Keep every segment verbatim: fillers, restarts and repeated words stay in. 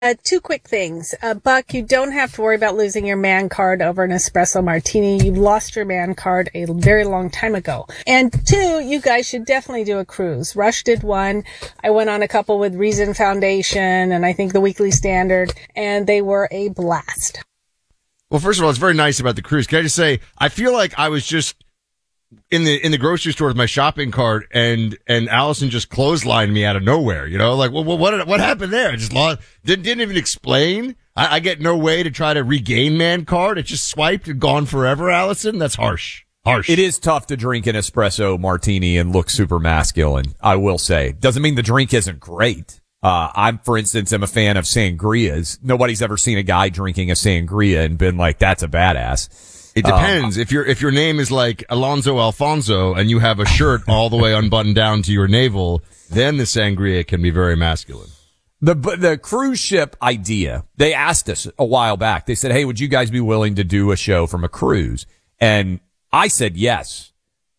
Uh, two quick things. Uh, Buck, you don't have to worry about losing your man card over an espresso martini. You lost your man card a very long time ago. And two, you guys should definitely do a cruise. Rush did one. I went on a couple with Reason Foundation and I think the Weekly Standard, and they were a blast. Well, first of all, it's very nice about the cruise. Can I just say, I feel like I was just in the in the grocery store with my shopping cart, and and Allison just clotheslined me out of nowhere. You know, like, well, what what happened there? I just lost, didn't didn't even explain. I, I get no way to try to regain man card. It just swiped and gone forever. Allison, that's harsh. Harsh. It is tough to drink an espresso martini and look super masculine. I will say, doesn't mean the drink isn't great. Uh, I'm, for instance, am a fan of sangrias. Nobody's ever seen a guy drinking a sangria and been like, that's a badass. It depends. Um, if your if your name is like Alonzo Alfonso and you have a shirt all the way unbuttoned down to your navel, then the sangria can be very masculine. The the cruise ship idea, they asked us a while back. They said, hey, would you guys be willing to do a show from a cruise? And I said yes.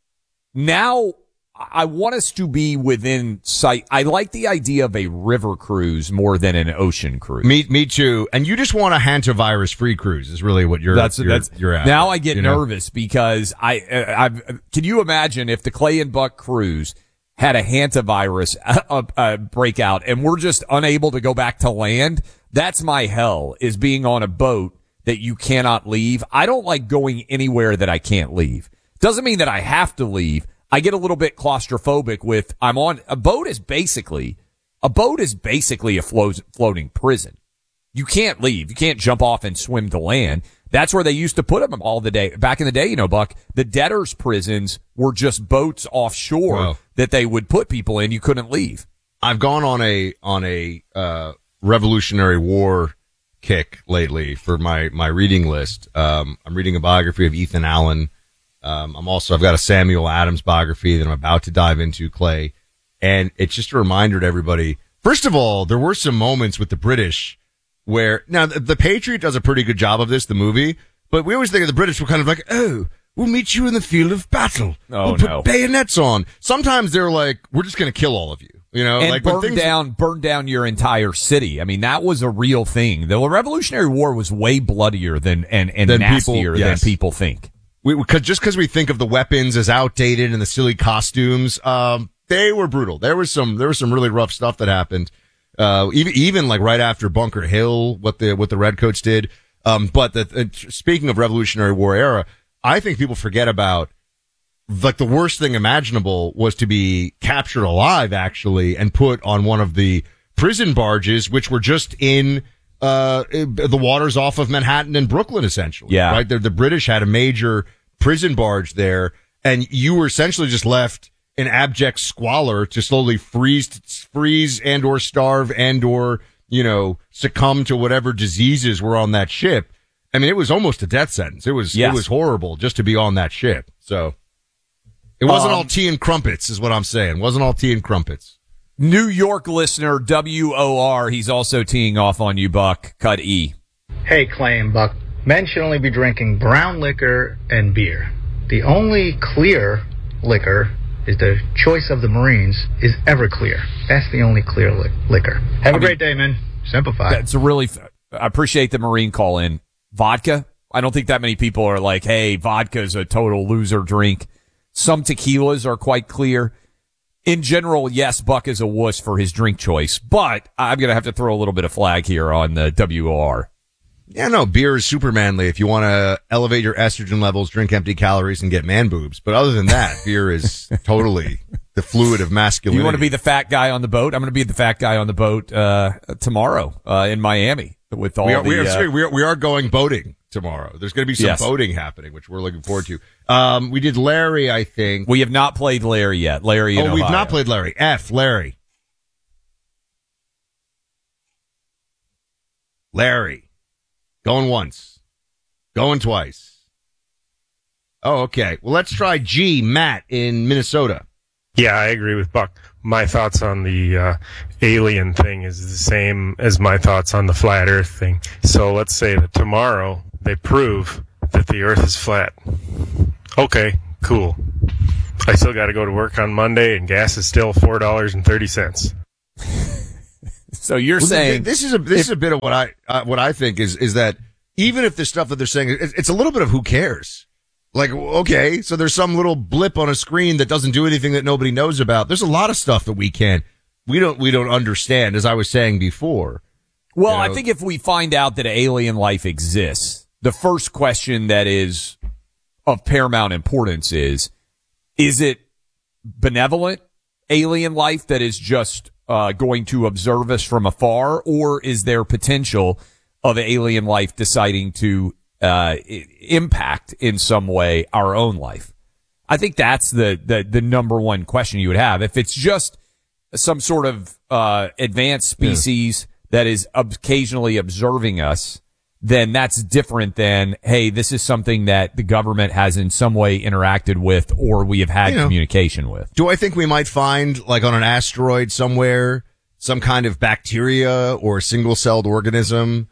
Now I want us to be within sight. I like the idea of a river cruise more than an ocean cruise. Me, me too. And you just want a hantavirus-free cruise is really what you're, that's, you're, that's, you're at. Now I get you know? nervous because I, I, I've, can you imagine if the Clay and Buck cruise had a hantavirus uh, uh, breakout and we're just unable to go back to land? That's my hell, is being on a boat that you cannot leave. I don't like going anywhere that I can't leave. Doesn't mean that I have to leave. I get a little bit claustrophobic with, I'm on, a boat is basically, a boat is basically a float, floating prison. You can't leave. You can't jump off and swim to land. That's where they used to put them all the day. Back in the day, you know, Buck, the debtors' prisons were just boats offshore wow. that they would put people in. You couldn't leave. I've gone on a, on a, uh, Revolutionary War kick lately for my, my reading list. Um, I'm reading a biography of Ethan Allen. Um, I'm also, I've got a Samuel Adams biography that I'm about to dive into, Clay. And it's just a reminder to everybody. First of all, there were some moments with the British where, now the, the Patriot does a pretty good job of this, the movie, but we always think of the British were kind of like, oh, we'll meet you in the field of battle. Oh, we'll put no. bayonets on. Sometimes they're like, we're just going to kill all of you. You know, and like burn things- down, burn down your entire city. I mean, that was a real thing. The Revolutionary War was way bloodier than, and, and Than nastier people, yes. than people think. We, we could, just because we think of the weapons as outdated and the silly costumes, um, they were brutal. There was some, there was some really rough stuff that happened. Uh, even, even like right after Bunker Hill, what the, what the Redcoats did. Um, but the, uh, speaking of Revolutionary War era, I think people forget about, like, the worst thing imaginable was to be captured alive, actually, and put on one of the prison barges, which were just in, Uh, the waters off of Manhattan and Brooklyn, essentially. Yeah. Right? The, the British had a major prison barge there, and you were essentially just left in abject squalor to slowly freeze, freeze and or starve and or, you know, succumb to whatever diseases were on that ship. I mean, it was almost a death sentence. It was, yes. it was horrible just to be on that ship. So it wasn't um, all tea and crumpets is what I'm saying. It wasn't all tea and crumpets. New York listener W O R, he's also teeing off on you, Buck. Cut E. Hey, Clay and Buck. Men should only be drinking brown liquor and beer. The only clear liquor is the choice of the Marines is Everclear. That's the only clear li- liquor. Have I a mean, great day, man. Simplify. That's a really, I appreciate the Marine call in. Vodka? I don't think that many people are like, hey, vodka's a total loser drink. Some tequilas are quite clear. In general, yes, Buck is a wuss for his drink choice, but I'm going to have to throw a little bit of flag here on the W O R. Yeah, no, beer is super manly. If you want to elevate your estrogen levels, drink empty calories, and get man boobs. But other than that, beer is totally the fluid of masculinity. You want to be the fat guy on the boat? I'm going to be the fat guy on the boat uh tomorrow uh in Miami with all we are, the... We are, uh, we are, we are going boating tomorrow. There's going to be some yes. boating happening, which we're looking forward to. Um, we did Larry, I think. We have not played Larry yet. Larry in Oh, we've Ohio. not played Larry. F, Larry. Larry. Going once. Going twice. Oh, okay. Well, let's try G, Matt in Minnesota. Yeah, I agree with Buck. My thoughts on the uh, alien thing is the same as my thoughts on the flat earth thing. So let's say that tomorrow they prove that the earth is flat. Okay, cool. I still got to go to work on Monday and gas is still four dollars and thirty cents. So you're well, saying this is a this if, is a bit of what I uh, what I think is is that even if the stuff that they're saying, it's, it's a little bit of who cares. Like, okay, so there's some little blip on a screen that doesn't do anything that nobody knows about. There's a lot of stuff that we can't, we don't, we don't understand, as I was saying before. Well, you know? I think if we find out that alien life exists, the first question that is of paramount importance is, is it benevolent alien life that is just uh, going to observe us from afar, or is there potential of alien life deciding to uh impact in some way our own life? I think that's the, the, the number one question you would have. If it's just some sort of uh advanced species yeah. that is occasionally observing us, then that's different than, hey, this is something that the government has in some way interacted with or we have had you know, communication with. Do I think we might find, like on an asteroid somewhere, some kind of bacteria or single-celled organism?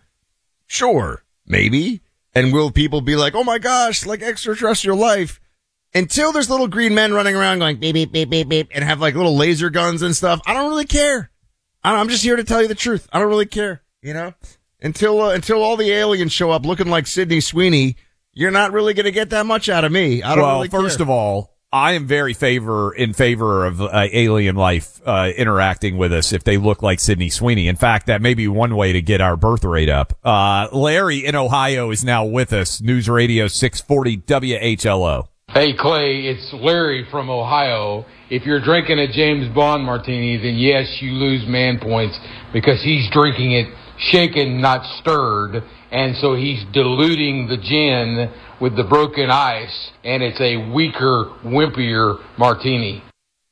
Sure, maybe. And will people be like, oh my gosh, like extraterrestrial life? Until there's little green men running around going beep, beep, beep, beep, beep, and have like little laser guns and stuff. I don't really care. I don't, I'm just here to tell you the truth. I don't really care, you know? Until, uh, until all the aliens show up looking like Sydney Sweeney, you're not really going to get that much out of me. I don't well, really care. First of all, I am very favor in favor of uh, alien life uh, interacting with us if they look like Sydney Sweeney. In fact, that may be one way to get our birth rate up. Uh, Larry in Ohio is now with us. News Radio six forty W H L O. Hey, Clay, it's Larry from Ohio. If you're drinking a James Bond martini, then yes, you lose man points because he's drinking it shaken, not stirred, and so he's diluting the gin with the broken ice, and it's a weaker, wimpier martini.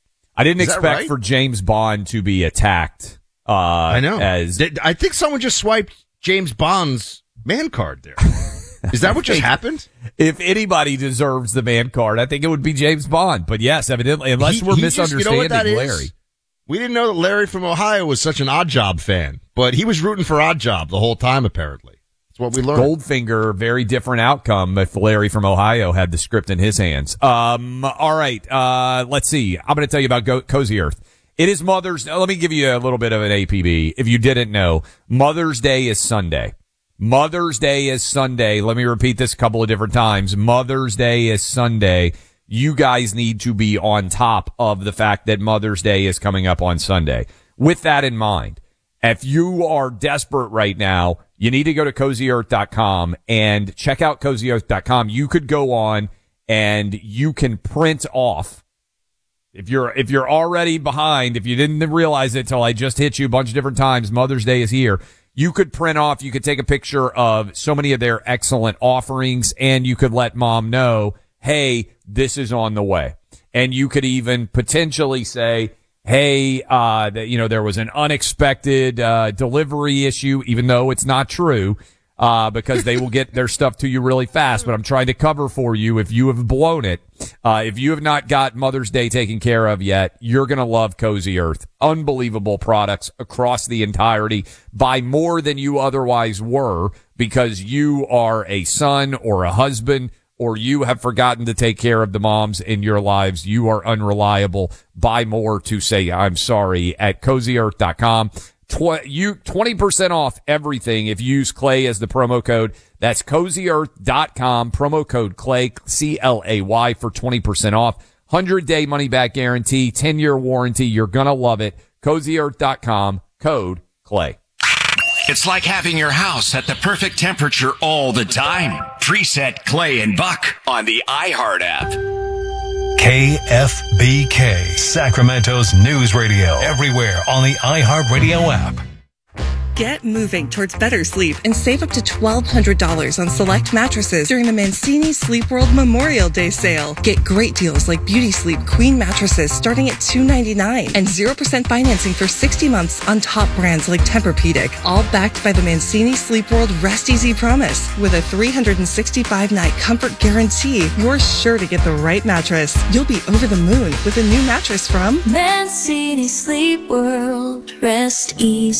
I didn't Is that expect right? for James Bond to be attacked. Uh, I know. As Did- I think someone just swiped James Bond's man card there. Is that what just happened? If anybody deserves the man card, I think it would be James Bond. But yes, evidently, unless He- we're he just- misunderstanding you know what that is? Larry. We didn't know that Larry from Ohio was such an Odd Job fan, but he was rooting for Odd Job the whole time, apparently. That's what we learned. Goldfinger, very different outcome if Larry from Ohio had the script in his hands. Um, all right. Uh, let's see. I'm going to tell you about Go- Cozy Earth. It is Mother's. Let me give you a little bit of an A P B. If you didn't know, Mother's Day is Sunday. Mother's Day is Sunday. Let me repeat this a couple of different times. Mother's Day is Sunday. You guys need to be on top of the fact that Mother's Day is coming up on Sunday. With that in mind, if you are desperate right now, you need to go to cozy earth dot com and check out cozy earth dot com. You could go on and you can print off. If you're, if you're already behind, if you didn't realize it till I just hit you a bunch of different times, Mother's Day is here. You could print off, you could take a picture of so many of their excellent offerings and you could let mom know, hey, this is on the way. And you could even potentially say, hey, uh, that, you know, there was an unexpected, uh, delivery issue, even though it's not true, uh, because they will get their stuff to you really fast. But I'm trying to cover for you if you have blown it. Uh, if you have not got Mother's Day taken care of yet, you're going to love Cozy Earth. Unbelievable products across the entirety. Buy more than you otherwise were because you are a son or a husband or you have forgotten to take care of the moms in your lives. You are unreliable. Buy more to say I'm sorry at cozy earth dot com. Tw- you twenty percent off everything if you use Clay as the promo code. That's cozy earth dot com, promo code Clay, C L A Y, for twenty percent off. one hundred day money back guarantee, ten year warranty. You're going to love it. cozy earth dot com, code Clay. It's like having your house at the perfect temperature all the time. Preset Clay and Buck on the iHeart app. K F B K, Sacramento's news radio. Everywhere on the iHeartRadio app. Get moving towards better sleep and save up to twelve hundred dollars on select mattresses during the Mancini Sleep World Memorial Day sale. Get great deals like Beauty Sleep Queen mattresses starting at two hundred ninety-nine dollars and zero percent financing for sixty months on top brands like Tempur-Pedic. All backed by the Mancini Sleep World Rest Easy Promise. With a three hundred sixty-five night comfort guarantee, you're sure to get the right mattress. You'll be over the moon with a new mattress from Mancini Sleep World. Rest easy.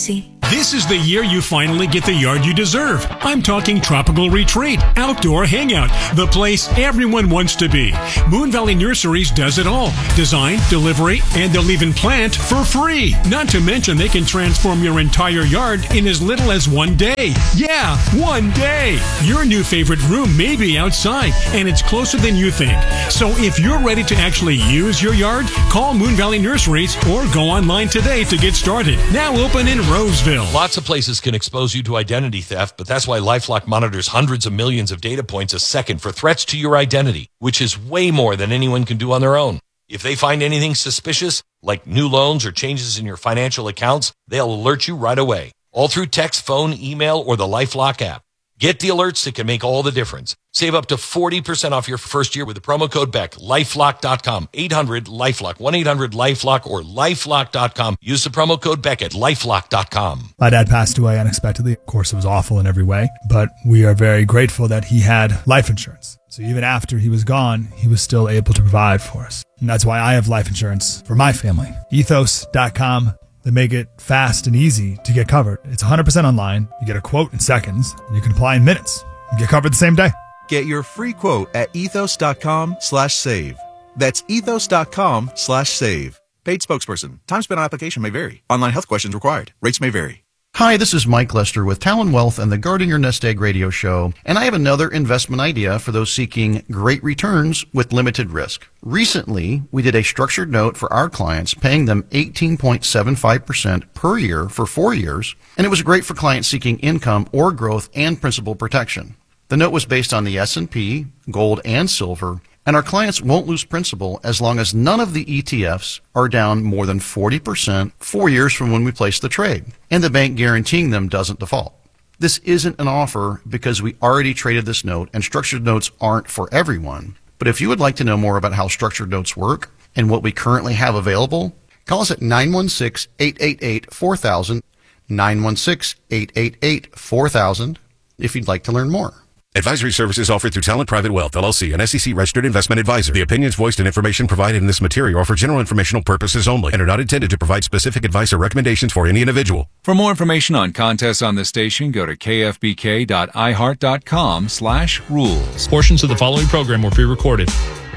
This is the year you finally get the yard you deserve. I'm talking Tropical Retreat, outdoor hangout, the place everyone wants to be. Moon Valley Nurseries does it all. Design, delivery, and they'll even plant for free. Not to mention they can transform your entire yard in as little as one day. Yeah, one day. Your new favorite room may be outside, and it's closer than you think. So if you're ready to actually use your yard, call Moon Valley Nurseries or go online today to get started. Now open in Roseville. Lots of places can expose you to identity theft, but that's why LifeLock monitors hundreds of millions of data points a second for threats to your identity, which is way more than anyone can do on their own. If they find anything suspicious, like new loans or changes in your financial accounts, they'll alert you right away, all through text, phone, email, or the LifeLock app. Get the alerts that can make all the difference. Save up to forty percent off your first year with the promo code Beck. LifeLock dot com. eight hundred LifeLock. one eight hundred LifeLock or LifeLock dot com. Use the promo code Beck at LifeLock dot com. My dad passed away unexpectedly. Of course, it was awful in every way, but we are very grateful that he had life insurance. So even after he was gone, he was still able to provide for us. And that's why I have life insurance for my family. Ethos dot com. They make it fast and easy to get covered. It's one hundred percent online. You get a quote in seconds, and you can apply in minutes. You get covered the same day. Get your free quote at ethos dot com slash save. That's ethos dot com slash save. Paid spokesperson. Time spent on application may vary. Online health questions required. Rates may vary. Hi, this is Mike Lester with Talon Wealth and the Guarding Your Nest Egg radio show, and I have another investment idea for those seeking great returns with limited risk. Recently, we did a structured note for our clients, paying them eighteen point seven five percent per year for four years, and it was great for clients seeking income or growth and principal protection. The note was based on the S and P, gold, and silver, and our clients won't lose principal as long as none of the E T Fs are down more than forty percent four years from when we place the trade, and the bank guaranteeing them doesn't default. This isn't an offer because we already traded this note, and structured notes aren't for everyone. But if you would like to know more about how structured notes work and what we currently have available, call us at nine one six, eight eight eight, four thousand, nine one six, eight eight eight, four thousand, if you'd like to learn more. Advisory services offered through Talent Private Wealth, L L C, an S E C-registered investment advisor. The opinions voiced and information provided in this material are for general informational purposes only and are not intended to provide specific advice or recommendations for any individual. For more information on contests on this station, go to k f b k dot i heart dot com slash rules. Portions of the following program were pre-recorded.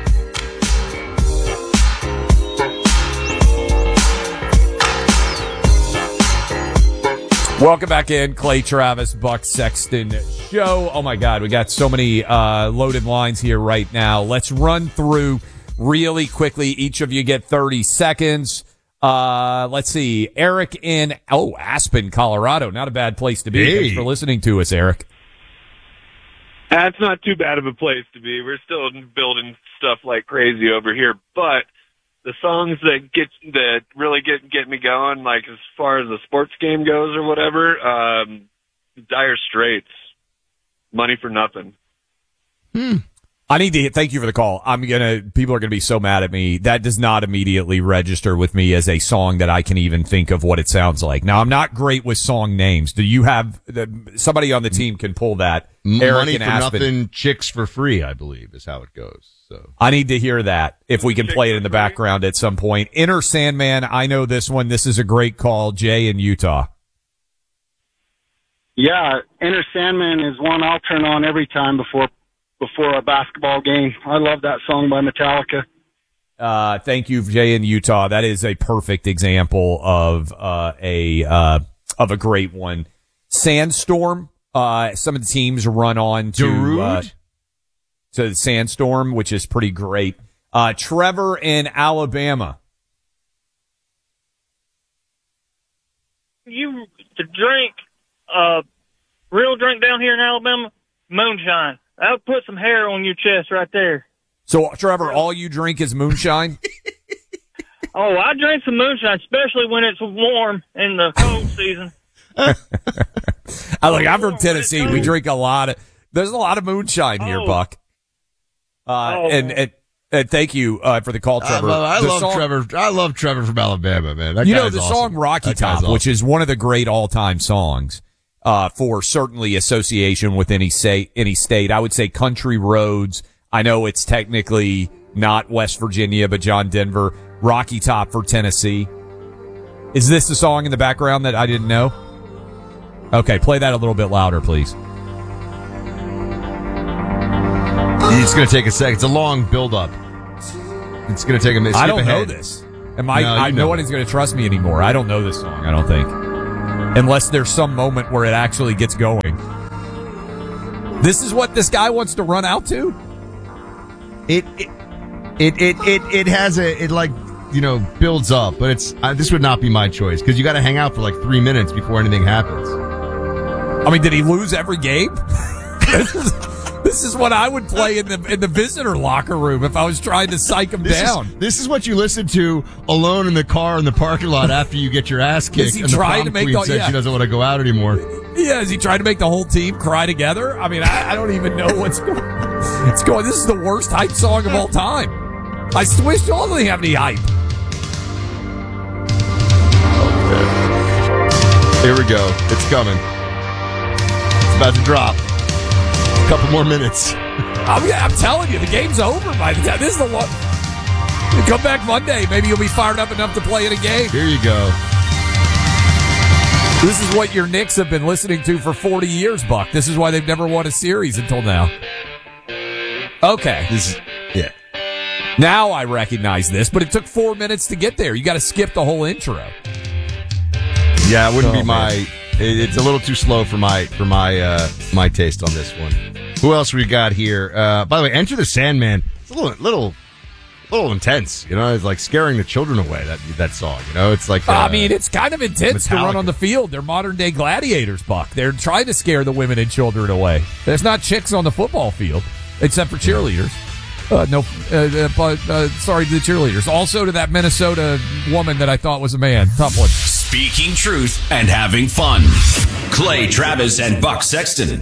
Welcome back in, Clay Travis, Buck Sexton Show. Oh my God, we got so many uh, loaded lines here right now. Let's run through really quickly. Each of you get thirty seconds. Uh, let's see. Eric in, oh, Aspen, Colorado. Not a bad place to be. Hey. Thanks for listening to us, Eric. That's not too bad of a place to be. We're still building stuff like crazy over here, but the songs that get that really get get me going, like as far as the sports game goes or whatever, um, Dire Straits, Money for Nothing. Hmm. I need to thank you for the call. I'm gonna. People are gonna be so mad at me. That does not immediately register with me as a song that I can even think of what it sounds like. Now, I'm not great with song names. Do you have somebody on the team can pull that? Eric Money and for Aspen. Nothing, Chicks for Free, I believe, is how it goes. So I need to hear that if we can play it in the background at some point. Inner Sandman, I know this one. This is a great call. Jay in Utah. Yeah, Inner Sandman is one I'll turn on every time before before a basketball game. I love that song by Metallica. Uh, thank you, Jay in Utah. That is a perfect example of uh, a uh, of a great one. Sandstorm. Uh, some of the teams run on to uh, to the Sandstorm, which is pretty great. Uh, Trevor in Alabama. You to drink uh real drink down here in Alabama, moonshine. That would put some hair on your chest right there. So, Trevor, all you drink is moonshine? Oh, I drink some moonshine, especially when it's warm in the cold season. I like. I'm from Tennessee. We drink a lot of. There's a lot of moonshine here, Oh. Buck. Uh, Oh. and, and and thank you uh, for the call, Trevor. I love, I The love song- Trevor. I love Trevor from Alabama, man. That you know guy's the awesome. song Rocky That guy's Top, which awesome. is one of the great all-time songs uh, for certainly association with any state. Any state, I would say Country Roads. I know it's technically not West Virginia, but John Denver. Rocky Top for Tennessee. Is this the song in the background that I didn't know? Okay, play that a little bit louder, please. It's going to take a second. It's a long build-up. It's going to take a minute. I don't ahead. know this. Am I? No, I, you no know one it. is going to trust me anymore. I don't know this song. I don't think, unless there's some moment where it actually gets going. This is what this guy wants to run out to. It it it it it, it has a it like you know builds up, but it's uh, this would not be my choice because you got to hang out for like three minutes before anything happens. I mean, did he lose every game? this, is, this is what I would play in the in the visitor locker room if I was trying to psych him This down. Is, this is what you listen to alone in the car in the parking lot after you get your ass kicked. Is he and the trying prom to make queen the- said yeah. she doesn't want to go out anymore. Yeah, is he trying to make the whole team cry together? I mean, I, I don't even know what's going. It's going. This is the worst hype song of all time. I wish y'all didn't have any hype. Here we go. It's coming. It's about to drop. A couple more minutes. I'm, I'm telling you, the game's over by the time. This is the one. You come back Monday, maybe you'll be fired up enough to play in a game. Here you go. This is what your Knicks have been listening to for forty years, Buck. This is why they've never won a series until now. Okay. This is, yeah. Now I recognize this, but it took four minutes to get there. You got to skip the whole intro. Yeah, it wouldn't Oh, be my. man. It, it's a little too slow for my for my uh, my taste on this one. Who else we got here? Uh, by the way, Enter the Sandman. It's a little little little intense. You know, it's like scaring the children away. That that song. You know, it's like. Uh, I mean, it's kind of intense to run Metallica. on the field. They're modern day gladiators, Buck. They're trying to scare the women and children away. There's not chicks on the football field, except for cheerleaders. Uh, no, uh, uh, but uh, sorry to the cheerleaders. Also to that Minnesota woman that I thought was a man. Tough one. Speaking truth and having fun. Clay Travis and Buck Sexton.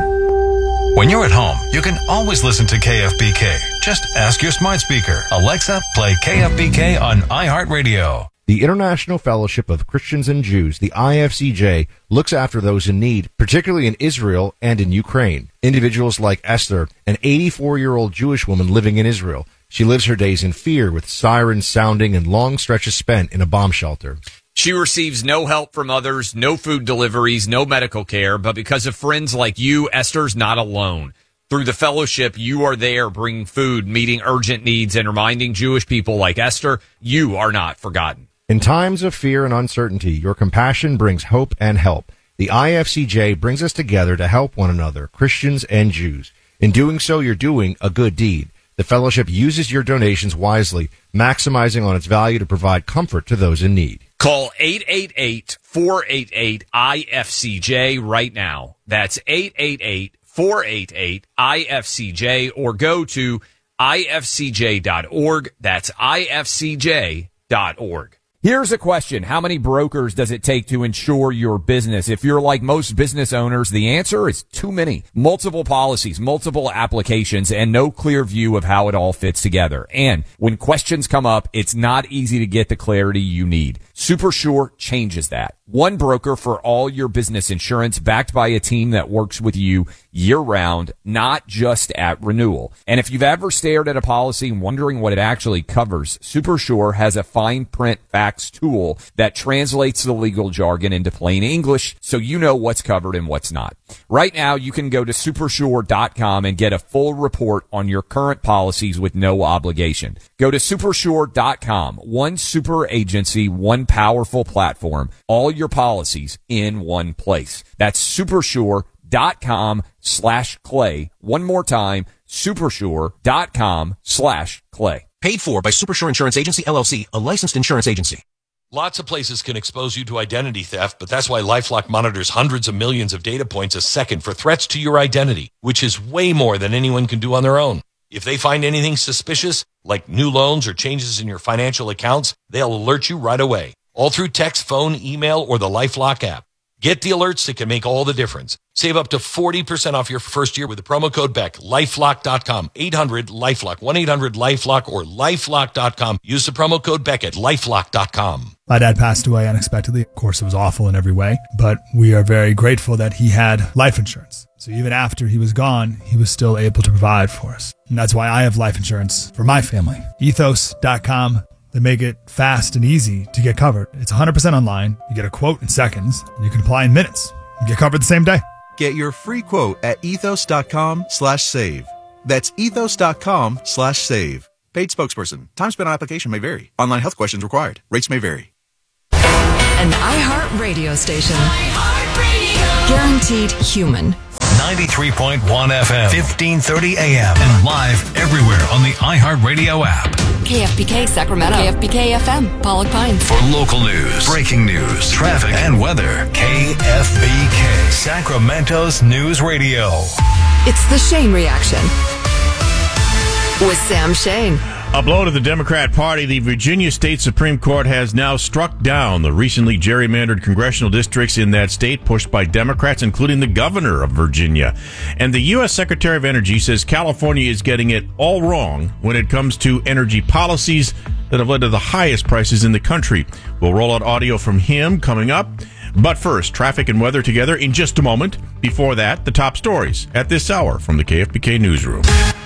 When you're at home, you can always listen to K F B K. Just ask your smart speaker, Alexa, play K F B K on iHeartRadio. The International Fellowship of Christians and Jews, the I F C J, looks after those in need, particularly in Israel and in Ukraine. Individuals like Esther, an eighty-four-year-old Jewish woman living in Israel. She lives her days in fear with sirens sounding and long stretches spent in a bomb shelter. She receives no help from others, no food deliveries, no medical care, but because of friends like you, Esther's not alone. Through the fellowship, you are there bringing food, meeting urgent needs, and reminding Jewish people like Esther, you are not forgotten. In times of fear and uncertainty, your compassion brings hope and help. The I F C J brings us together to help one another, Christians and Jews. In doing so, you're doing a good deed. The fellowship uses your donations wisely, maximizing on its value to provide comfort to those in need. Call eight eight eight, four eight eight, I F C J right now. That's eight eight eight, four eight eight, I F C J or go to I F C J dot org. That's I F C J dot org. Here's a question. How many brokers does it take to insure your business? If you're like most business owners, the answer is too many. Multiple policies, multiple applications, and no clear view of how it all fits together. And when questions come up, it's not easy to get the clarity you need. SuperSure changes that. One broker for all your business insurance, backed by a team that works with you year-round, not just at renewal. And if you've ever stared at a policy wondering what it actually covers, SuperSure has a fine print facts tool that translates the legal jargon into plain English so you know what's covered and what's not. Right now, you can go to supersure dot com and get a full report on your current policies with no obligation. Go to supersure dot com. One super agency, one powerful platform, all your policies in one place. That's supersure dot com slash clay. One more time, supersure dot com slash clay. Paid for by Supersure Insurance Agency, L L C, a licensed insurance agency. Lots of places can expose you to identity theft, but that's why LifeLock monitors hundreds of millions of data points a second for threats to your identity, which is way more than anyone can do on their own. If they find anything suspicious, like new loans or changes in your financial accounts, they'll alert you right away, all through text, phone, email, or the LifeLock app. Get the alerts that can make all the difference. Save up to forty percent off your first year with the promo code B E C. lifelock dot com, eight hundred LifeLock, one eight hundred LifeLock, or lifelock dot com. Use the promo code B E C at lifelock dot com. My dad passed away unexpectedly. Of course, it was awful in every way, but we are very grateful that he had life insurance. So even after he was gone, he was still able to provide for us. And that's why I have life insurance for my family. ethos dot com. They make it fast and easy to get covered. It's one hundred percent online. You get a quote in seconds, and you can apply in minutes. Get covered the same day. Get your free quote at ethos.com slash save. That's ethos.com slash save. Paid spokesperson. Time spent on application may vary. Online health questions required. Rates may vary. An iHeart radio station. Guaranteed human. ninety-three point one F M, fifteen thirty A M, and live everywhere on the iHeartRadio app. K F B K Sacramento. K F B K F M, Pollock Pines. For local news, breaking news, traffic, and weather, K F B K, Sacramento's News Radio. It's the Shane Reaction with Sam Shane. A blow to the Democrat Party. The Virginia State Supreme Court has now struck down the recently gerrymandered congressional districts in that state pushed by Democrats, including the governor of Virginia. And the U S Secretary of Energy says California is getting it all wrong when it comes to energy policies that have led to the highest prices in the country. We'll roll out audio from him coming up. But first, traffic and weather together in just a moment. Before that, the top stories at this hour from the K F B K Newsroom.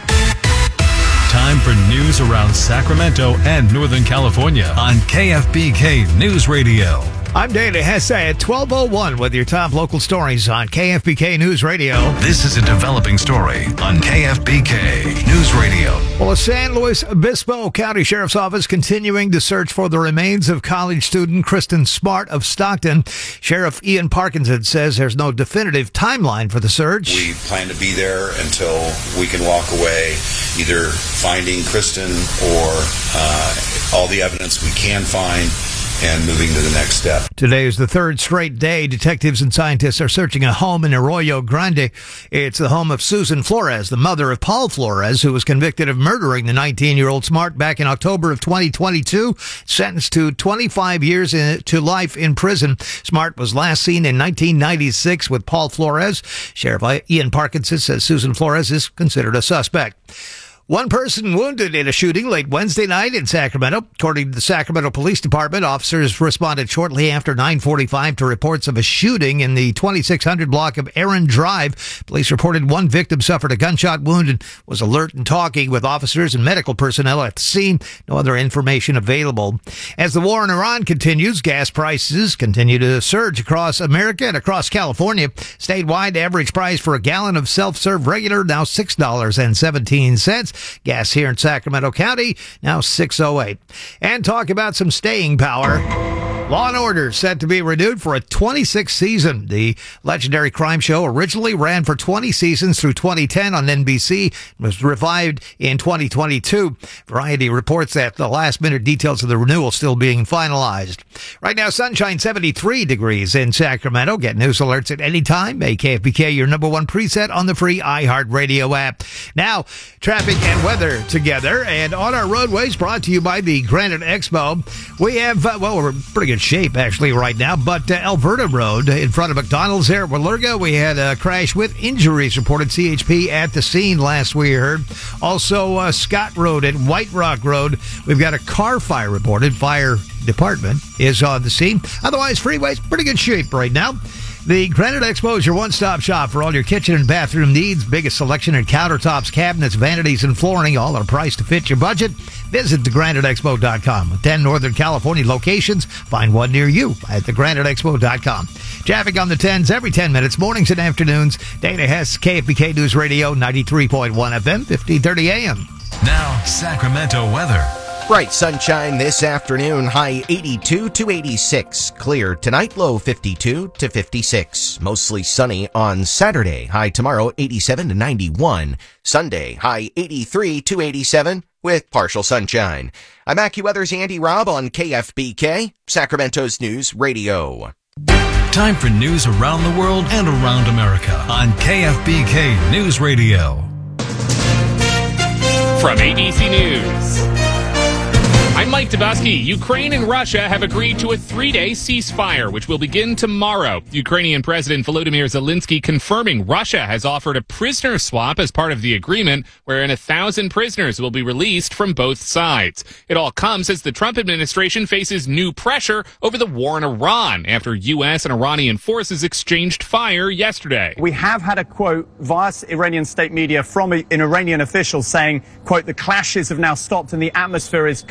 Time for news around Sacramento and Northern California on K F B K News Radio. I'm Dana Hesse at twelve oh one with your top local stories on K F B K News Radio. This is a developing story on K F B K News Radio. Well, a San Luis Obispo County Sheriff's Office continuing to search for the remains of college student Kristen Smart of Stockton. Sheriff Ian Parkinson says there's no definitive timeline for the search. We plan to be there until we can walk away, either finding Kristen or uh, all the evidence we can find and moving to the next step. Today is the third straight day detectives and scientists are searching a home in Arroyo Grande. It's the home of Susan Flores, the mother of Paul Flores, who was convicted of murdering the nineteen-year-old Smart back in October of twenty twenty-two, sentenced to twenty-five years in, to life in prison. Smart was last seen in nineteen ninety-six with Paul Flores. Sheriff Ian Parkinson says Susan Flores is considered a suspect. One person wounded in a shooting late Wednesday night in Sacramento. According to the Sacramento Police Department, officers responded shortly after nine forty-five to reports of a shooting in the twenty-six hundred block of Aaron Drive. Police reported one victim suffered a gunshot wound and was alert and talking with officers and medical personnel at the scene. No other information available. As the war in Iran continues, gas prices continue to surge across America and across California. Statewide, average price for a gallon of self-serve regular now six dollars and seventeen cents. Gas here in Sacramento County, now six oh eight. And talk about some staying power. Law and Order set to be renewed for a twenty-sixth season. The legendary crime show originally ran for twenty seasons through twenty ten on N B C, was revived in twenty twenty-two. Variety reports that the last-minute details of the renewal still being finalized. Right now, sunshine seventy-three degrees in Sacramento. Get news alerts at any time. Make K F B K your number one preset on the free iHeartRadio app. Now, traffic and weather together, and on our roadways, brought to you by the Granite Expo. We have, uh, well, we're in pretty good shape actually right now, but uh, Alberta Road in front of McDonald's there at Willerga, we had a crash with injuries reported. C H P at the scene last we heard. Also, uh, Scott Road and White Rock Road, we've got a car fire reported. Fire department is on the scene. Otherwise, freeways, pretty good shape right now. The Granite Expo is your one-stop shop for all your kitchen and bathroom needs. Biggest selection in countertops, cabinets, vanities, and flooring, all are priced to fit your budget. Visit the granite expo dot com. With ten Northern California locations, find one near you at the granite expo dot com. Traffic on the tens every ten minutes, mornings and afternoons. Dana Hess, K F B K News Radio, ninety-three point one F M, fifteen thirty A M. Now, Sacramento weather. Bright sunshine this afternoon, high eighty-two to eighty-six. Clear tonight, low fifty-two to fifty-six. Mostly sunny on Saturday, high tomorrow eighty-seven to ninety-one. Sunday, high eighty-three to eighty-seven with partial sunshine. I'm AccuWeather's Andy Robb on K F B K, Sacramento's News Radio. Time for news around the world and around America on K F B K News Radio. From A B C News, I'm Mike Dubosky. Ukraine and Russia have agreed to a three-day ceasefire, which will begin tomorrow. Ukrainian President Volodymyr Zelensky confirming Russia has offered a prisoner swap as part of the agreement, wherein a thousand prisoners will be released from both sides. It all comes as the Trump administration faces new pressure over the war in Iran after U S and Iranian forces exchanged fire yesterday. We have had a quote via Iranian state media from an Iranian official saying, quote, the clashes have now stopped and the atmosphere is calm. And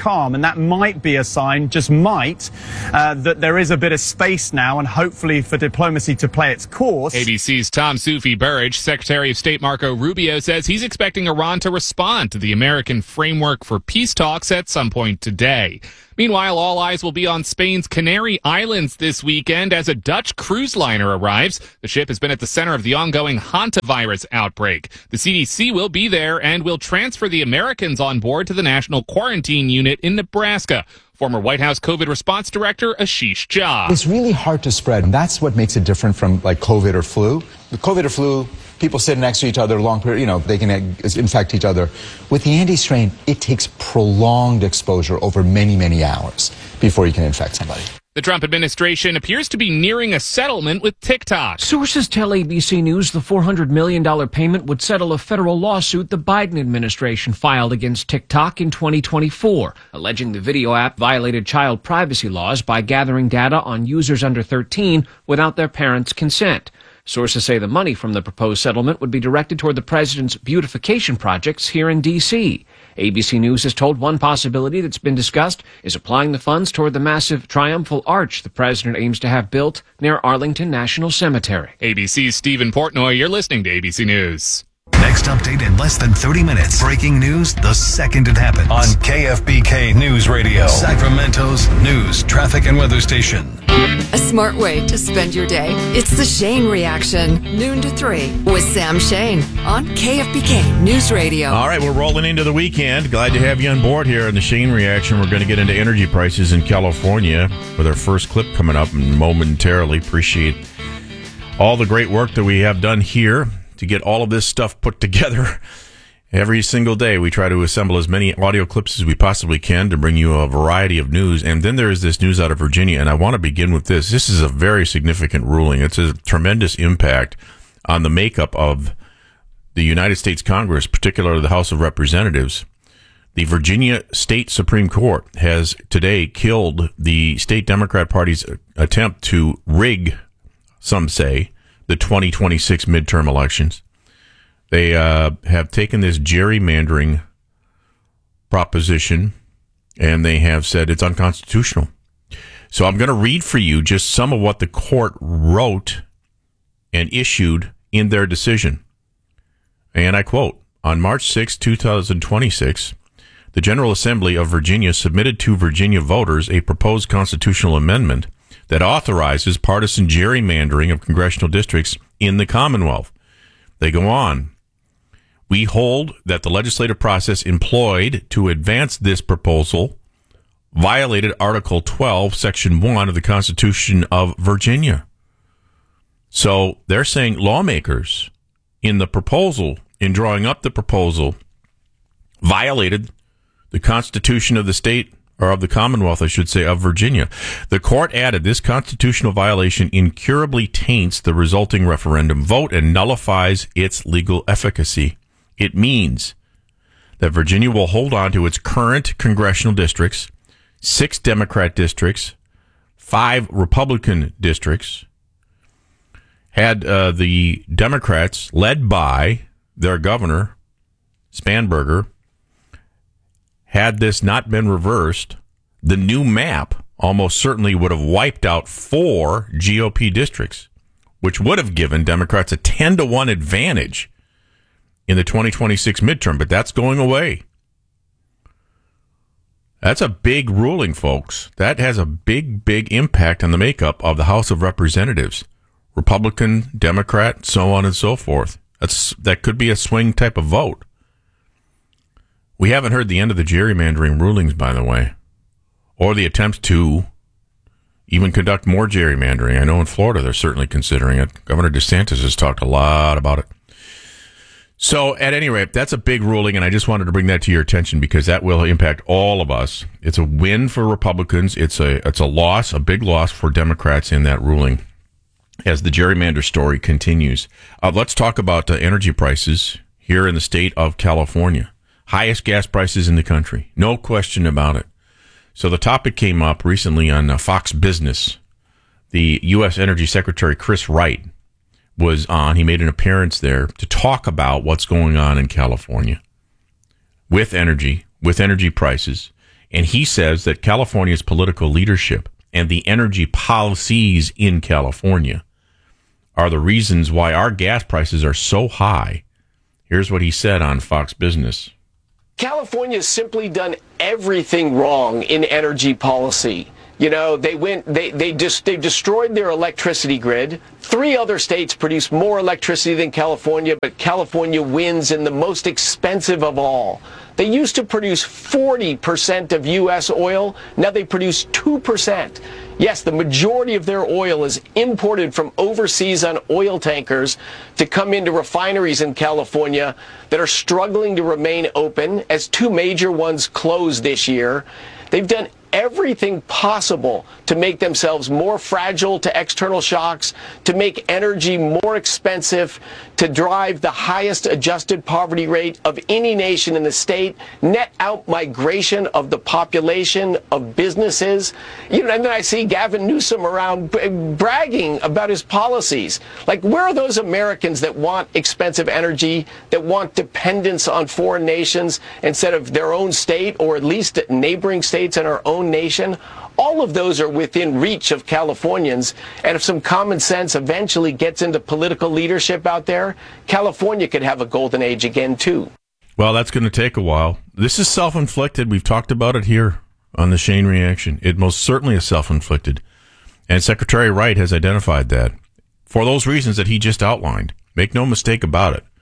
And that might be a sign, just might, uh, that there is a bit of space now and hopefully for diplomacy to play its course. A B C's Tom Sufi Burrage, Secretary of State Marco Rubio, says he's expecting Iran to respond to the American framework for peace talks at some point today. Meanwhile, all eyes will be on Spain's Canary Islands this weekend as a Dutch cruise liner arrives. The ship has been at the center of the ongoing hantavirus outbreak. The C D C will be there and will transfer the Americans on board to the National Quarantine Unit in Nebraska. Former White House COVID response director Ashish Jha. It's really hard to spread, and that's what makes it different from like COVID or flu. With COVID or flu, people sit next to each other long period, you know, they can infect each other. With the Andes strain, it takes prolonged exposure over many, many hours before you can infect somebody. The Trump administration appears to be nearing a settlement with TikTok. Sources tell A B C News the four hundred million dollars payment would settle a federal lawsuit the Biden administration filed against TikTok in twenty twenty-four, alleging the video app violated child privacy laws by gathering data on users under thirteen without their parents' consent. Sources say the money from the proposed settlement would be directed toward the president's beautification projects here in D C A B C News has told one possibility that's been discussed is applying the funds toward the massive triumphal arch the president aims to have built near Arlington National Cemetery. A B C's Stephen Portnoy, you're listening to A B C News. Next update in less than thirty minutes. Breaking news the second it happens. On K F B K News Radio. Sacramento's news, traffic, and weather station. A smart way to spend your day. It's the Shane Reaction, noon to three, with Sam Shane on K F B K News Radio. All right, we're rolling into the weekend. Glad to have you on board here on the Shane Reaction. We're going to get into energy prices in California with our first clip coming up momentarily. Appreciate all the great work that we have done here to get all of this stuff put together. Every single day, we try to assemble as many audio clips as we possibly can to bring you a variety of news. And then there is this news out of Virginia, and I want to begin with this. This is a very significant ruling. It's a tremendous impact on the makeup of the United States Congress, particularly the House of Representatives. The Virginia State Supreme Court has today killed the state Democrat Party's attempt to rig, some say, the twenty twenty-six midterm elections. They uh, have taken this gerrymandering proposition and they have said it's unconstitutional. So I'm going to read for you just some of what the court wrote and issued in their decision. And I quote, on March sixth, twenty twenty-six, the General Assembly of Virginia submitted to Virginia voters a proposed constitutional amendment that authorizes partisan gerrymandering of congressional districts in the Commonwealth. They go on. We hold that the legislative process employed to advance this proposal violated Article twelve, Section one of the Constitution of Virginia. So they're saying lawmakers in the proposal, in drawing up the proposal, violated the Constitution of the state, or of the Commonwealth, I should say, of Virginia. The court added this constitutional violation incurably taints the resulting referendum vote and nullifies its legal efficacy. It means that Virginia will hold on to its current congressional districts, six Democrat districts, five Republican districts. Had uh, the Democrats, led by their governor, Spanberger, had this not been reversed, the new map almost certainly would have wiped out four G O P districts, which would have given Democrats a ten to one advantage in the twenty twenty-six midterm, but that's going away. That's a big ruling, folks. That has a big, big impact on the makeup of the House of Representatives. Republican, Democrat, so on and so forth. That's, that could be a swing type of vote. We haven't heard the end of the gerrymandering rulings, by the way, or the attempts to even conduct more gerrymandering. I know in Florida they're certainly considering it. Governor DeSantis has talked a lot about it. So at any rate, that's a big ruling, and I just wanted to bring that to your attention because that will impact all of us. It's a win for Republicans. It's a it's a loss, a big loss for Democrats in that ruling as the gerrymander story continues. Uh, let's talk about uh, energy prices here in the state of California. Highest gas prices in the country. No question about it. So the topic came up recently on uh, Fox Business. The U S Energy Secretary Chris Wright was on. He made an appearance there to talk about what's going on in California with energy, with energy prices. And he says that California's political leadership and the energy policies in California are the reasons why our gas prices are so high. Here's what he said on Fox Business. California has simply done everything wrong in energy policy. You know, they went, they, they just, they destroyed their electricity grid. Three other states produce more electricity than California, but California wins in the most expensive of all. They used to produce forty percent of U S oil. Now they produce two percent. Yes, the majority of their oil is imported from overseas on oil tankers to come into refineries in California that are struggling to remain open, as two major ones closed this year. They've done everything possible to make themselves more fragile to external shocks, to make energy more expensive, to drive the highest adjusted poverty rate of any nation in the state, net out migration of the population, of businesses. You know, and then I see Gavin Newsom around bragging about his policies. Like, where are those Americans that want expensive energy, that want dependence on foreign nations instead of their own state, or at least neighboring states in our own nation? All of those are within reach of Californians, and if some common sense eventually gets into political leadership out there, California could have a golden age again, too. Well, that's going to take a while. This is self-inflicted. We've talked about it here on the Shane Reaction. It most certainly is self-inflicted, and Secretary Wright has identified that for those reasons that he just outlined. Make no mistake about it.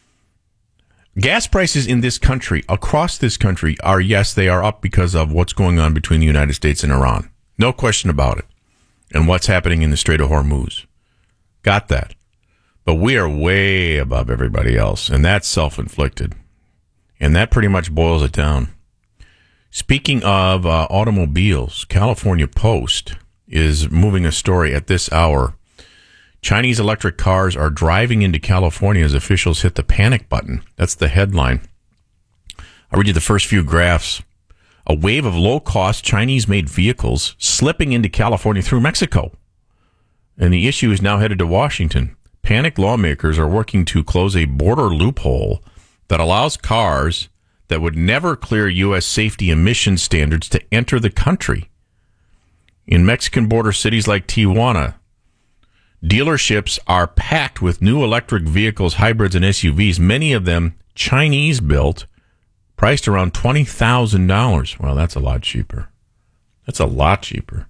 Gas prices in this country, across this country, are, yes, they are up because of what's going on between the United States and Iran. No question about it. And what's happening in the Strait of Hormuz. Got that. But we are way above everybody else, and that's self-inflicted. And that pretty much boils it down. Speaking of uh, automobiles, California Post is moving a story at this hour. Chinese electric cars are driving into California as officials hit the panic button. That's the headline. I'll read you the first few graphs. A wave of low-cost Chinese-made vehicles slipping into California through Mexico. And the issue is now headed to Washington. Panicked lawmakers are working to close a border loophole that allows cars that would never clear U S safety emission standards to enter the country. In Mexican border cities like Tijuana, dealerships are packed with new electric vehicles, hybrids, and S U Vs, many of them Chinese-built, priced around twenty thousand dollars. Well, that's a lot cheaper. That's a lot cheaper.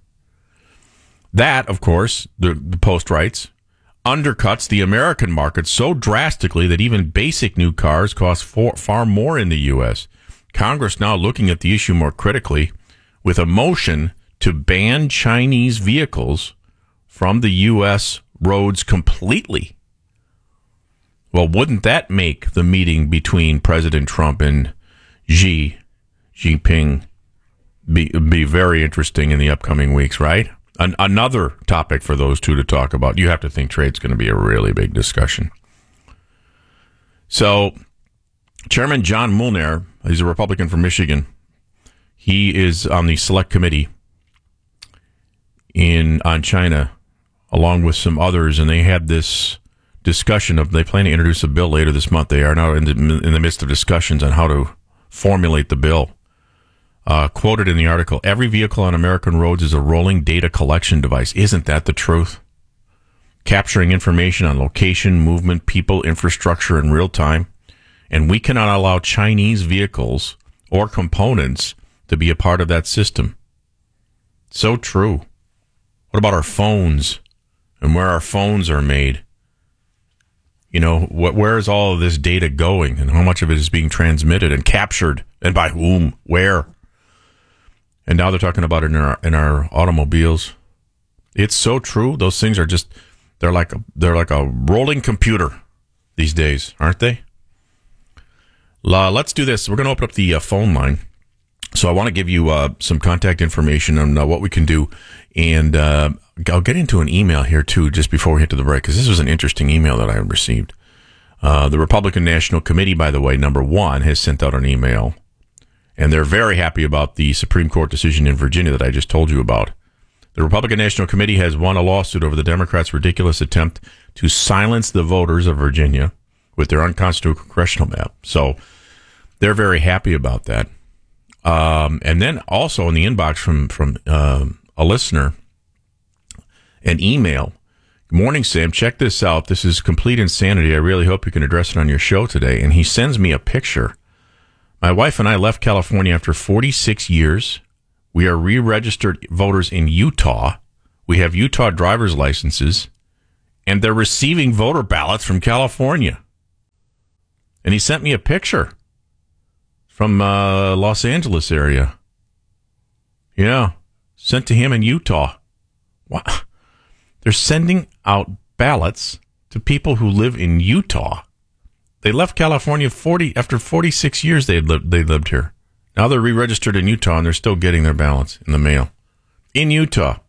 That, of course, the, the Post writes, undercuts the American market so drastically that even basic new cars cost for, far more in the U S. Congress now looking at the issue more critically with a motion to ban Chinese vehicles from the U S roads completely. Well, wouldn't that make the meeting between President Trump and Xi Jinping be, be very interesting in the upcoming weeks, right? An, another topic for those two to talk about. You have to think trade's going to be a really big discussion. So, Chairman John Mulner, he's a Republican from Michigan. He is on the select committee in on China, along with some others, and they had this discussion of, they plan to introduce a bill later this month. They are now in the, in the midst of discussions on how to formulate the bill. Uh, quoted in the article, every vehicle on American roads is a rolling data collection device. Isn't that the truth? Capturing information on location, movement, people, infrastructure in real time. And we cannot allow Chinese vehicles or components to be a part of that system. So true. What about our phones and where our phones are made? You know, wh- where is all of this data going, and how much of it is being transmitted and captured, and by whom, where? And now they're talking about it in our in our automobiles. It's so true. Those things are just, they're like a, they're like a rolling computer these days, aren't they? La, let's do this. We're going to open up the uh, phone line. So I want to give you uh, some contact information on uh, what we can do. And uh, I'll get into an email here, too, just before we hit to the break, because this was an interesting email that I received. Uh, the Republican National Committee, by the way, number one, has sent out an email. And they're very happy about the Supreme Court decision in Virginia that I just told you about. The Republican National Committee has won a lawsuit over the Democrats' ridiculous attempt to silence the voters of Virginia with their unconstitutional congressional map. So they're very happy about that. Um, and then also in the inbox from from um, a listener, an email. Good morning, Sam. Check this out. This is complete insanity. I really hope you can address it on your show today. And he sends me a picture. My wife and I left California after forty-six years. We are re-registered voters in Utah. We have Utah driver's licenses, and they're receiving voter ballots from California. And he sent me a picture from uh, Los Angeles area. Yeah, sent to him in Utah. Wow. They're sending out ballots to people who live in Utah. They left California forty after forty-six years. They lived. They lived here. Now they're re-registered in Utah, and they're still getting their ballots in the mail in Utah.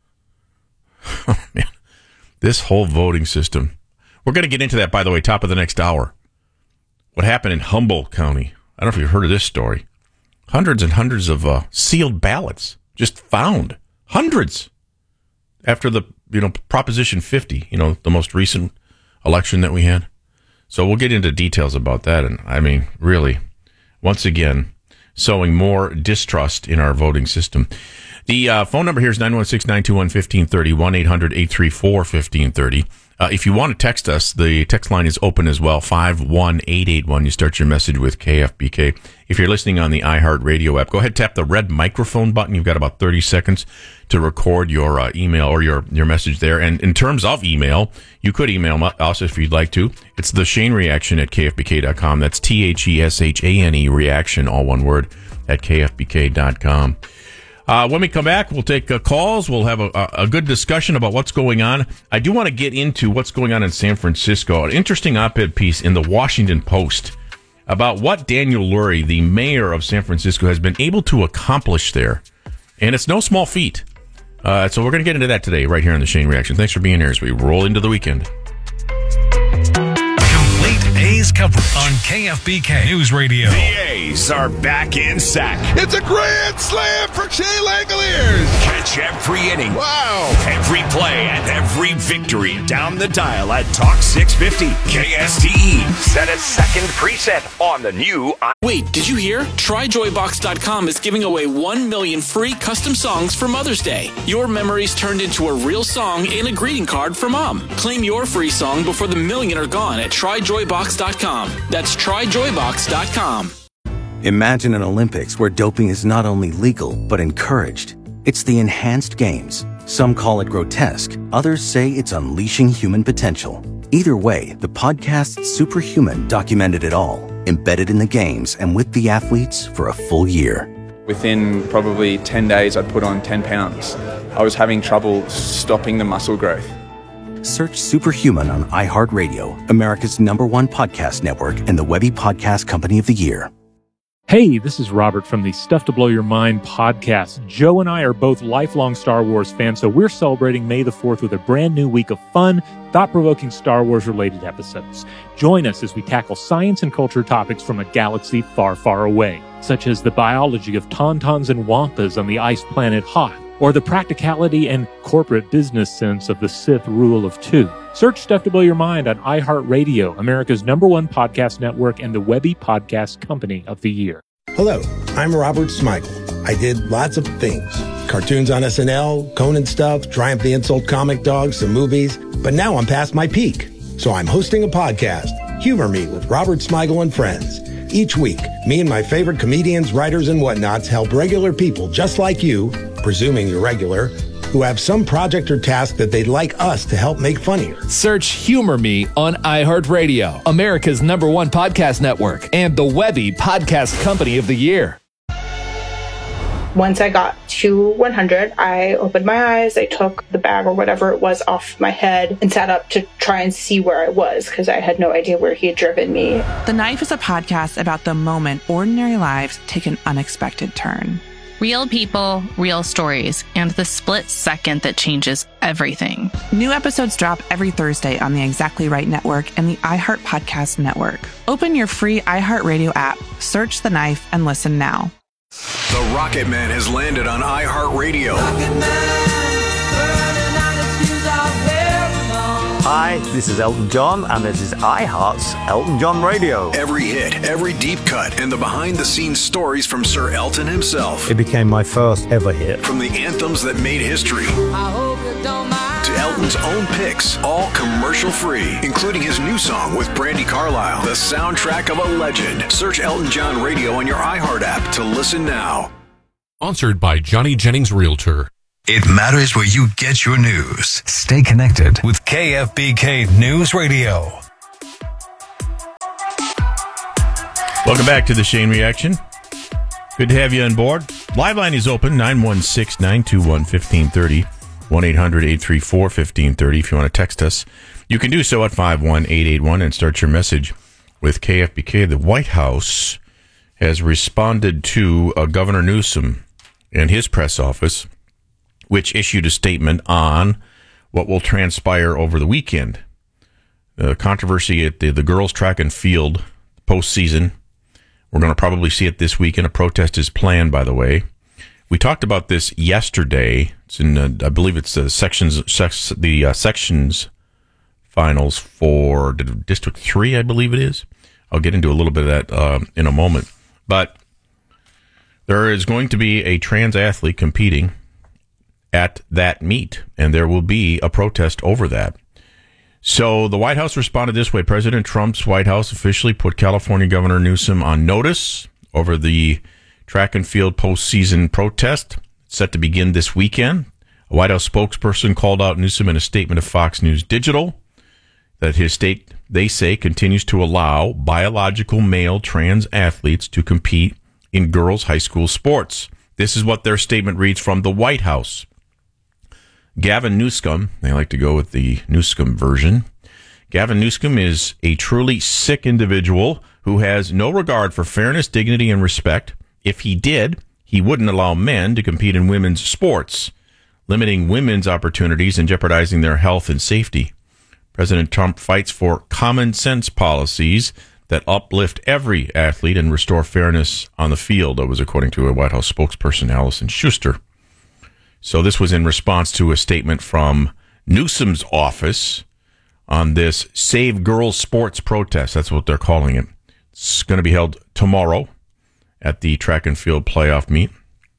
Oh, man, this whole voting system. We're going to get into that, by the way, top of the next hour. What happened in Humboldt County? I don't know if you've heard of this story. Hundreds and hundreds of uh, sealed ballots just found. Hundreds. After the, you know, Proposition fifty, you know, the most recent election that we had. So we'll get into details about that. And I mean, really, once again, sowing more distrust in our voting system. The uh, phone number here is nine one six, nine two one, one five three zero, one eight hundred, eight three four, one five three zero. Uh, if you want to text us, the text line is open as well, five one eight eight one. You start your message with K F B K. If you're listening on the iHeartRadio app, go ahead, tap the red microphone button. You've got about thirty seconds to record your uh, email or your, your message there. And in terms of email, you could email us if you'd like to. It's the Shane Reaction at K F B K dot com. That's T H E S H A N E, reaction, all one word, at K F B K dot com. Uh, when we come back, we'll take uh, calls. We'll have a, a good discussion about what's going on. I do want to get into what's going on in San Francisco. An interesting op-ed piece in the Washington Post about what Daniel Lurie, the mayor of San Francisco, has been able to accomplish there. And it's no small feat. Uh, so we're going to get into that today right here on the Shane Reaction. Thanks for being here as we roll into the weekend. A's coverage on K F B K News Radio. The A's are back in sack. It's a grand slam for Shea Langoliers. Catch every inning. Wow. Every play and every victory down the dial at Talk six fifty. K S T E. Set a second preset on the new... Wait, did you hear? Try Joy Box dot com is giving away one million free custom songs for Mother's Day. Your memories turned into a real song and a greeting card for Mom. Claim your free song before the million are gone at Try Joy Box dot com. That's Try Joy Box dot com. Imagine an Olympics where doping is not only legal, but encouraged. It's the enhanced games. Some call it grotesque. Others say it's unleashing human potential. Either way, the podcast Superhuman documented it all, embedded in the games and with the athletes for a full year. Within probably ten days, I'd put on ten pounds. I was having trouble stopping the muscle growth. Search Superhuman on iHeartRadio, America's number one podcast network and the Webby Podcast Company of the Year. Hey, this is Robert from the Stuff to Blow Your Mind podcast. Joe and I are both lifelong Star Wars fans, so we're celebrating May the fourth with a brand new week of fun, thought-provoking Star Wars-related episodes. Join us as we tackle science and culture topics from a galaxy far, far away, such as the biology of tauntauns and wampas on the ice planet Hoth, or the practicality and corporate business sense of the Sith rule of two. Search Stuff to Blow Your Mind on iHeartRadio, America's number one podcast network and the Webby Podcast Company of the Year. Hello, I'm Robert Smigel. I did lots of things. Cartoons on S N L, Conan stuff, Triumph the Insult Comic Dog, some movies. But now I'm past my peak. So I'm hosting a podcast, Humor Me with Robert Smigel and Friends. Each week, me and my favorite comedians, writers, and whatnots help regular people just like you, presuming you're regular, who have some project or task that they'd like us to help make funnier. Search Humor Me on iHeartRadio, America's number one podcast network, and the Webby Podcast Company of the Year. Once I got to one hundred, I opened my eyes, I took the bag or whatever it was off my head and sat up to try and see where I was because I had no idea where he had driven me. The Knife is a podcast about the moment ordinary lives take an unexpected turn. Real people, real stories, and the split second that changes everything. New episodes drop every Thursday on the Exactly Right Network and the iHeart Podcast Network. Open your free iHeartRadio app, search The Knife, and listen now. The Rocket Man has landed on iHeartRadio. Hi, this is Elton John, and this is iHeart's Elton John Radio. Every hit, every deep cut, and the behind-the-scenes stories from Sir Elton himself. It became my first ever hit. From the anthems that made history to Elton's own picks, all commercial-free, including his new song with Brandi Carlile, the soundtrack of a legend. Search Elton John Radio on your iHeart app to listen now. Sponsored by Johnny Jennings Realtor. It matters where you get your news. Stay connected with K F B K News Radio. Welcome back to the Shane Reaction. Good to have you on board. Live line is open, nine one six, nine two one, one five three zero, one eight hundred, eight three four, one five three zero. If you want to text us, you can do so at five one eight eight one and start your message with K F B K. The White House has responded to uh, Governor Newsom and his press office, which issued a statement on what will transpire over the weekend. The controversy at the, the girls' track and field postseason. We're going to probably see it this weekend. A protest is planned, by the way. We talked about this yesterday. It's in, uh, I believe it's the sections, sex, the uh, sections finals for District three, I believe it is. I'll get into a little bit of that uh, in a moment. But there is going to be a trans athlete competing at that meet, and there will be a protest over that. So the White House responded this way. President Trump's White House officially put California Governor Newsom on notice over the track and field postseason protest set to begin this weekend. A White House spokesperson called out Newsom in a statement to Fox News Digital that his state, they say, continues to allow biological male trans athletes to compete in girls' high school sports. This is what their statement reads from the White House. Gavin Newsom, they like to go with the Newsom version. Gavin Newsom is a truly sick individual who has no regard for fairness, dignity, and respect. If he did, he wouldn't allow men to compete in women's sports, limiting women's opportunities and jeopardizing their health and safety. President Trump fights for common sense policies that uplift every athlete and restore fairness on the field. That was according to a White House spokesperson, Allison Schuster. So this was in response to a statement from Newsom's office on this Save Girls Sports protest. That's what they're calling it. It's going to be held tomorrow at the track and field playoff meet.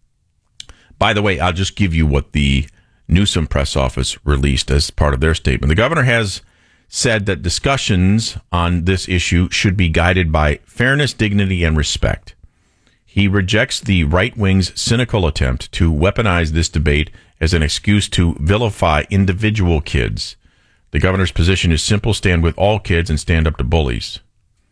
By the way, I'll just give you what the Newsom press office released as part of their statement. The governor has said that discussions on this issue should be guided by fairness, dignity, and respect. He rejects the right wing's cynical attempt to weaponize this debate as an excuse to vilify individual kids. The governor's position is simple: stand with all kids and stand up to bullies.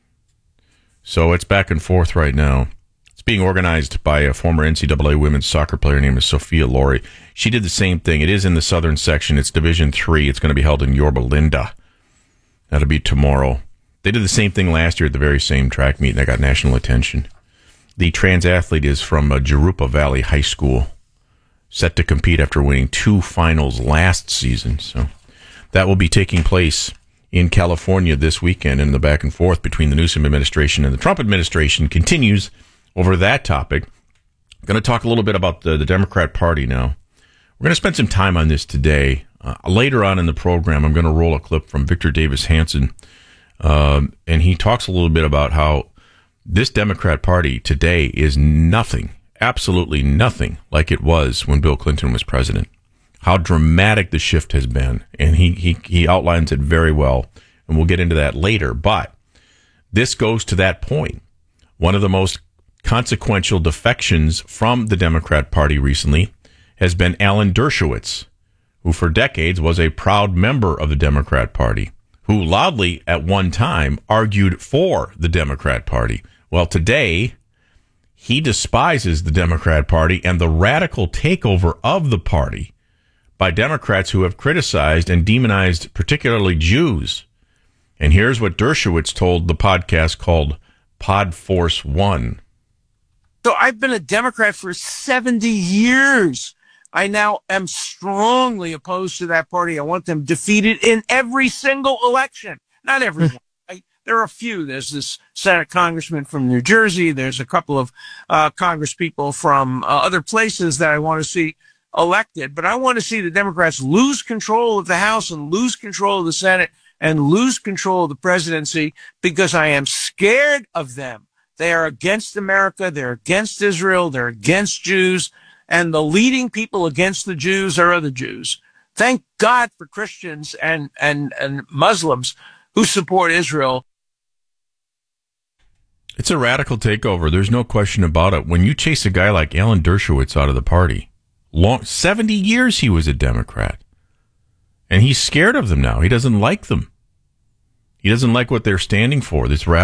So it's back and forth right now. It's being organized by a former N C double A women's soccer player named Sophia Laurie. She did the same thing. It is in the southern section. It's Division three. It's going to be held in Yorba Linda. That'll be tomorrow. They did the same thing last year at the very same track meet, and that got national attention. The trans athlete is from uh, Jurupa Valley High School, set to compete after winning two finals last season. So that will be taking place in California this weekend, and the back and forth between the Newsom administration and the Trump administration continues over that topic. I'm going to talk a little bit about the, the Democrat Party now. We're going to spend some time on this today. Uh, later on in the program, I'm going to roll a clip from Victor Davis Hanson, um, and he talks a little bit about how this Democrat Party today is nothing, absolutely nothing like it was when Bill Clinton was president. How dramatic the shift has been, and he, he, he outlines it very well, and we'll get into that later. But this goes to that point. One of the most consequential defections from the Democrat Party recently has been Alan Dershowitz, who for decades was a proud member of the Democrat Party, who loudly at one time argued for the Democrat Party. Well, today, he despises the Democrat Party and the radical takeover of the party by Democrats who have criticized and demonized particularly Jews. And here's what Dershowitz told the podcast called Pod Force One. So I've been a Democrat for seventy years. I now am strongly opposed to that party. I want them defeated in every single election. Not everyone. I, there are a few. There's this Senate congressman from New Jersey. There's a couple of uh, Congress people from uh, other places that I want to see elected, but I want to see the Democrats lose control of the House and lose control of the Senate and lose control of the presidency, because I am scared of them. They are against America. They're against Israel. They're against Jews. And the leading people against the Jews are the Jews. Thank God for Christians and, and, and Muslims who support Israel. It's a radical takeover. There's no question about it. When you chase a guy like Alan Dershowitz out of the party, long seventy years he was a Democrat. And he's scared of them now. He doesn't like them. He doesn't like what they're standing for, this radical